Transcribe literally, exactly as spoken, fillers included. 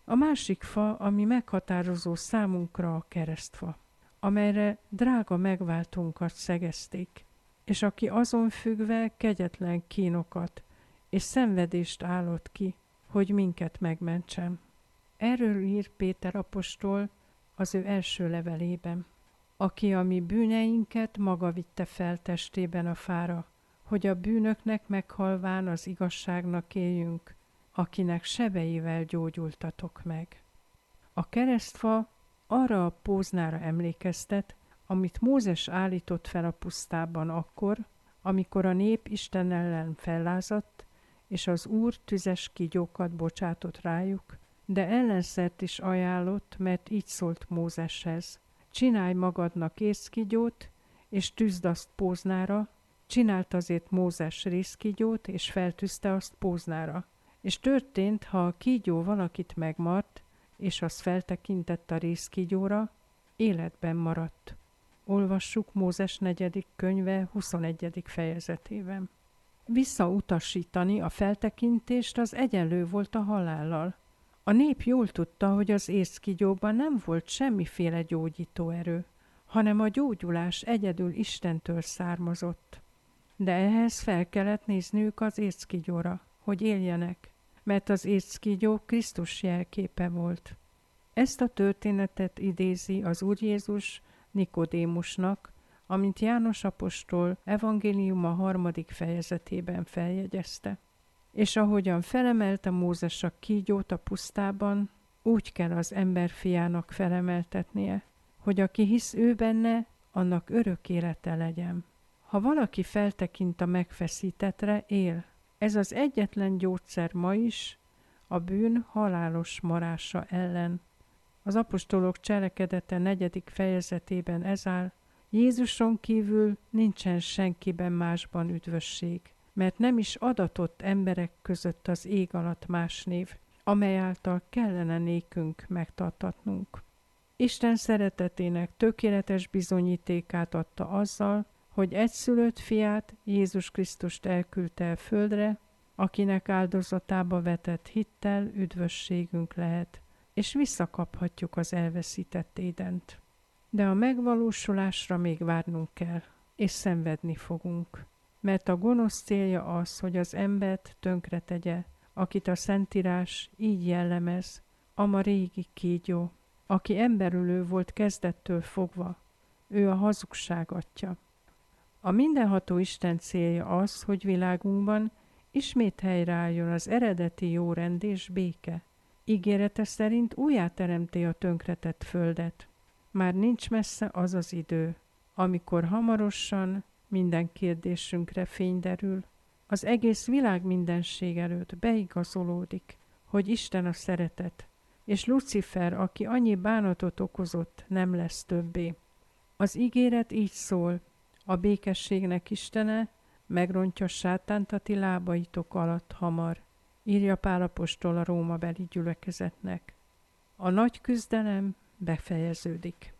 A másik fa, ami meghatározó számunkra, a keresztfa, amelyre drága megváltónkat szegezték, és aki azon függve kegyetlen kínokat és szenvedést állott ki, hogy minket megmentsem. Erről ír Péter apostol az ő első levelében, aki a mi bűneinket maga vitte fel testében a fára, hogy a bűnöknek meghalván az igazságnak éljünk, akinek sebeivel gyógyultatok meg. A keresztfa arra a póznára emlékeztet, amit Mózes állított fel a pusztában akkor, amikor a nép Isten ellen fellázadt, és az Úr tüzes kígyókat bocsátott rájuk, de ellenszert is ajánlott, mert így szólt Mózeshez: csinálj magadnak észkígyót, és tűzd azt póznára. Csinált azért Mózes rézkígyót, és feltűzte azt póznára. És történt, ha a kígyó valakit megmart, és az feltekintett a rézkígyóra, életben maradt. Olvassuk Mózes negyedik könyve huszonegyedik fejezetében. Visszautasítani a feltekintést az egyenlő volt a halállal. A nép jól tudta, hogy az észkígyóban nem volt semmiféle gyógyító erő, hanem a gyógyulás egyedül Istentől származott. De ehhez fel kellett nézniük az észkígyóra, hogy éljenek, mert az észkígyó Krisztus jelképe volt. Ezt a történetet idézi az Úr Jézus Nikodémusnak, amint János apostol evangéliuma harmadik fejezetében feljegyezte. És ahogyan felemelte Mózes a kígyót a pusztában, úgy kell az emberfiának felemeltetnie, hogy aki hisz ő benne, annak örök élete legyen. Ha valaki feltekint a megfeszítettre, él. Ez az egyetlen gyógyszer ma is a bűn halálos marása ellen. Az apostolok cselekedete negyedik fejezetében ez áll: Jézuson kívül nincsen senkiben másban üdvösség, mert nem is adatott emberek között az ég alatt más név, amely által kellene nékünk megtartatnunk. Isten szeretetének tökéletes bizonyítékát adta azzal, hogy egyszülött fiát, Jézus Krisztust elküldte el földre, akinek áldozatába vetett hittel üdvösségünk lehet, és visszakaphatjuk az elveszített Édent. De a megvalósulásra még várnunk kell, és szenvedni fogunk, mert a gonosz célja az, hogy az embert tönkretegye, akit a Szentírás így jellemez, ama régi kígyó, aki emberülő volt kezdettől fogva, ő a hazugság atya. A mindenható Isten célja az, hogy világunkban ismét helyreálljon az eredeti jó rend és béke. Ígérete szerint újjáteremti a tönkretett földet. Már nincs messze az az idő, amikor hamarosan minden kérdésünkre fény derül. Az egész világ mindenség előtt beigazolódik, hogy Isten a szeretet, és Lucifer, aki annyi bánatot okozott, nem lesz többé. Az ígéret így szól: a békességnek Istene megrontja sátánt a ti lábaitok alatt hamar, írja Pál apostol a rómabeli gyülekezetnek. A nagy küzdelem befejeződik.